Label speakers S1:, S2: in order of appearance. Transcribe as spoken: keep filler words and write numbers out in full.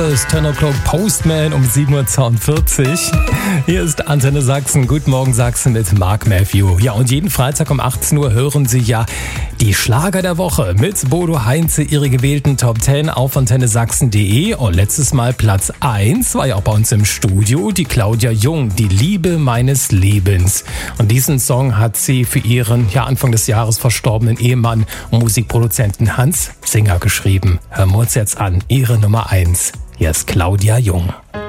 S1: Das Ten O'Clock Postman um sieben Uhr zweiundvierzig. Hier ist Antenne Sachsen. Guten Morgen Sachsen mit Mark Matthew. Ja, und jeden Freitag um achtzehn Uhr hören Sie ja die Schlager der Woche mit Bodo Heinze, Ihre gewählten Top zehn auf antenne sachsen punkt de. Und letztes Mal Platz eins war ja auch bei uns im Studio die Claudia Jung, die Liebe meines Lebens. Und diesen Song hat sie für ihren ja Anfang des Jahres verstorbenen Ehemann und Musikproduzenten Hans Singer geschrieben. Hören wir uns jetzt an, ihre Nummer eins. Hier ist Claudia Jung.